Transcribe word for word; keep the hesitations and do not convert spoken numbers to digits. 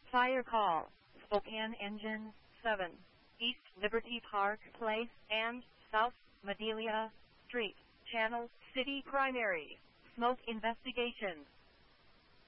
Fire call. Spokane Engine seven. East Liberty Park Place and South Madelia Street. Channel City Primary. Smoke investigation.